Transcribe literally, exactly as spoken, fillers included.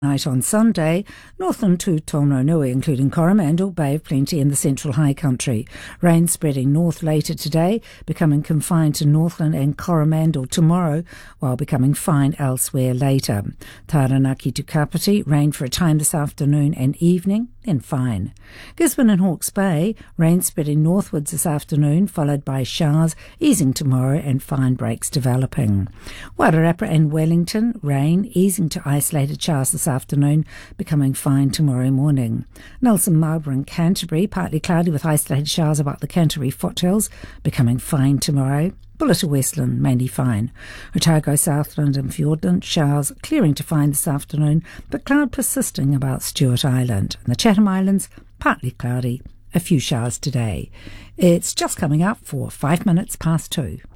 Night on Sunday, northern to Taumarunui, including Coromandel, Bay of Plenty and the central high country. Rain spreading north later today, becoming confined to Northland and Coromandel tomorrow, while becoming fine elsewhere later. Taranaki to Kapiti, rain for a time this afternoon and evening, then fine. Gisborne and Hawke's Bay, rain spreading northwards this afternoon, followed by showers, easing tomorrow and fine breaks developing. Wairarapa and Wellington, rain, easing to isolated showers this afternoon, becoming fine tomorrow morning. Nelson, Marlborough and Canterbury, partly cloudy with isolated showers about the Canterbury foothills, becoming fine tomorrow. Buller to Westland, mainly fine. Otago, Southland and Fiordland, showers clearing to fine this afternoon, but cloud persisting about Stewart Island. And the Chatham Islands, partly cloudy, a few showers today. It's just coming up for five minutes past two.